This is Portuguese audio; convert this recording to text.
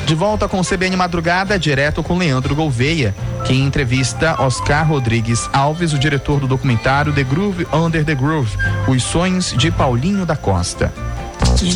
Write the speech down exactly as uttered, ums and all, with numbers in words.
De volta com o C B N Madrugada, direto com Leandro Gouveia, que entrevista Oscar Rodrigues Alves, o diretor do documentário The Groove Under the Groove, Os Sonhos de Paulinho da Costa.